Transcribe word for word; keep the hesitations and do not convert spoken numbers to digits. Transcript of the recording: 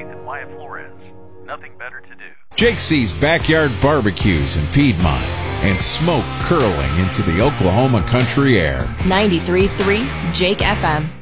and Wyatt Flores. Nothing better to do. Jake C's Backyard Barbecues in Piedmont and smoke curling into the Oklahoma country air. ninety-three point three Jake F M.